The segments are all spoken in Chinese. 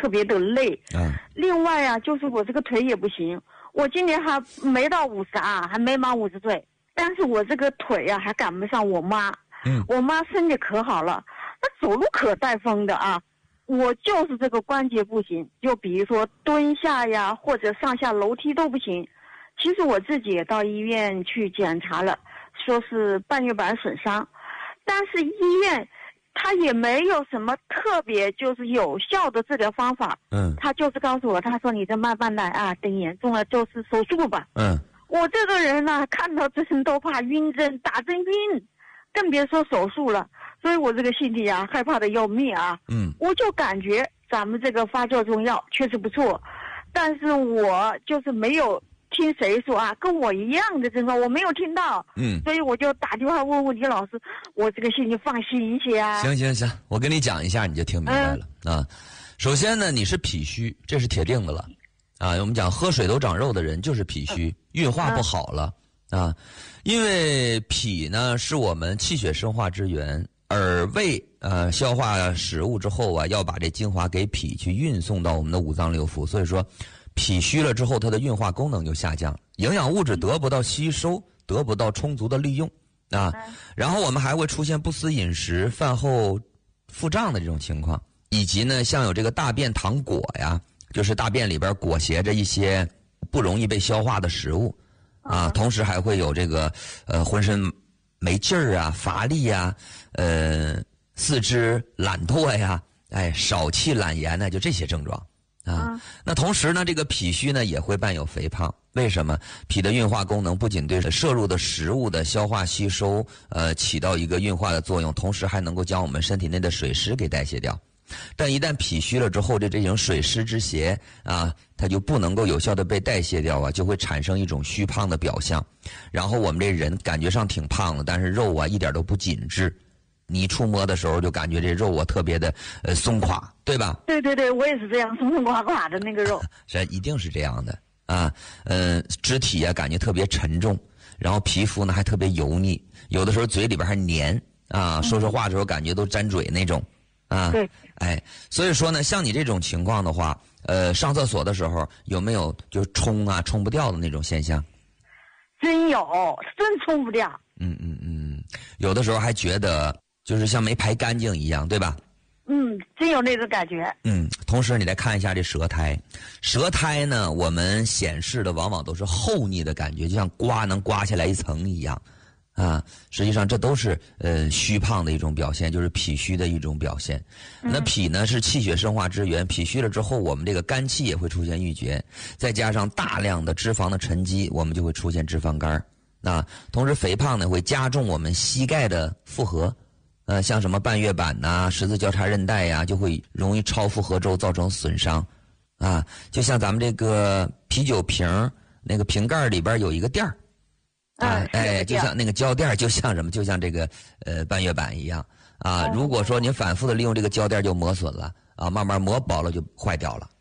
特别的累。另外啊，就是我这个腿也不行，我今年还没到50啊，还没满50岁，但是我这个腿啊还赶不上我妈。我妈身体可好了，她走路可带风的啊。我就是这个关节不行，就比如说蹲下呀，或者上下楼梯都不行。其实我自己也到医院去检查了，说是半月板损伤，但是医院他也没有什么特别就是有效的治疗方法。他就是告诉我，他说你这慢慢来啊，等严重了就是手术吧。我这个人呢，看到针都怕晕针，打针晕，更别说手术了。所以我这个心里啊，害怕的要命啊。我就感觉咱们这个发酵中药确实不错，但是我就是没有听谁说啊，跟我一样的症状我没有听到。所以我就打电话问问李老师，我这个心里放心一些啊。 行，我跟你讲一下你就听明白了。首先呢，你是脾虚，这是铁定的了。我们讲喝水都长肉的人就是脾虚，运化不好了。因为脾呢是我们气血生化之源，而胃消化食物之后啊，要把这精华给脾去运送到我们的五脏六腑，所以说脾虚了之后，它的运化功能就下降，营养物质得不到吸收，得不到充足的利用然后我们还会出现不思饮食、饭后腹胀的这种情况，以及呢像有这个大便溏果呀，就是大便里边裹挟着一些不容易被消化的食物同时还会有这个浑身没劲儿啊、乏力啊、四肢懒惰呀、少气懒言呢，就这些症状那同时呢，这个脾虚呢也会伴有肥胖。为什么？脾的运化功能不仅对摄入的食物的消化吸收起到一个运化的作用，同时还能够将我们身体内的水湿给代谢掉。但一旦脾虚了之后，这种水湿之邪它就不能够有效的被代谢掉就会产生一种虚胖的表象。然后我们这人感觉上挺胖的，但是肉一点都不紧致。你触摸的时候就感觉这肉特别的松垮，对吧？ 对，我也是这样，松松垮垮的那个肉。 这一定是这样的肢体感觉特别沉重，然后皮肤呢还特别油腻，有的时候嘴里边还黏说话的时候感觉都沾嘴那种对， 所以说呢，像你这种情况的话，上厕所的时候有没有就冲不掉的那种现象？ 真有，真冲不掉。 有的时候还觉得就是像没排干净一样，对吧？ 真有那种感觉。 同时你再看一下这舌苔，舌苔呢，我们显示的往往都是厚腻的感觉，就像能刮下来一层一样。实际上这都是虚胖的一种表现，就是脾虚的一种表现。那脾呢是气血生化之源，脾虚了之后，我们这个肝气也会出现郁结，再加上大量的脂肪的沉积，我们就会出现脂肪肝。同时肥胖呢会加重我们膝盖的负荷，像什么半月板十字交叉韧带就会容易超负荷之后造成损伤就像咱们这个啤酒瓶那个瓶盖里边有一个垫儿就像那个胶垫，就像什么，就像这个半月板一样如果说您反复的利用这个胶垫，就磨损了慢慢磨薄了就坏掉了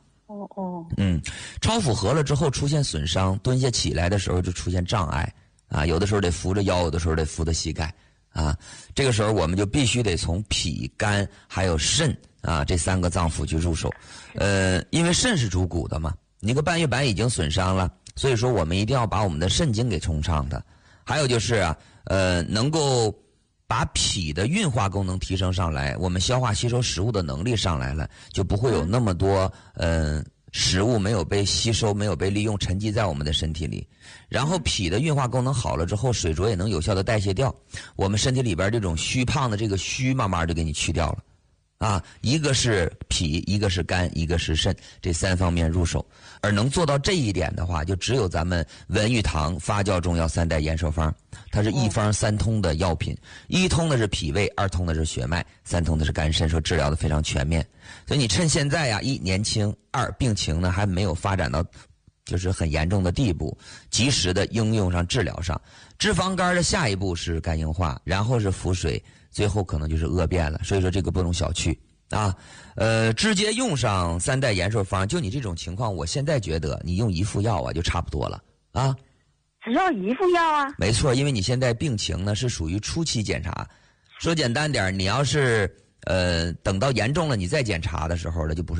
超负荷了之后出现损伤，蹲下起来的时候就出现障碍有的时候得扶着腰，有的时候得扶着膝盖这个时候我们就必须得从脾、肝还有肾这3个脏腑去入手因为肾是主骨的嘛，你个半月板已经损伤了，所以说我们一定要把我们的肾经给通畅的。还有就是能够把脾的运化功能提升上来，我们消化吸收食物的能力上来了，就不会有那么多食物没有被吸收，没有被利用，沉积在我们的身体里。然后脾的运化功能好了之后，水浊也能有效的代谢掉，我们身体里边这种虚胖的这个虚慢慢就给你去掉了一个是脾，一个是肝，一个是肾，这3方面入手。而能做到这一点的话，就只有咱们文玉堂发酵中药3代延寿方，它是一方3通的药品，一通的是脾胃，二通的是血脉，三通的是肝肾，说治疗的非常全面。所以你趁现在一年轻，二病情呢还没有发展到就是很严重的地步，及时的应用上治疗上。脂肪肝的下一步是肝硬化，然后是腹水，最后可能就是恶变了，所以说这个不容小觑直接用上3代延寿方，就你这种情况，我现在觉得你用一副药就差不多了只要一副药没错，因为你现在病情呢是属于初期检查，说简单点，你要是等到严重了你再检查的时候呢，就不是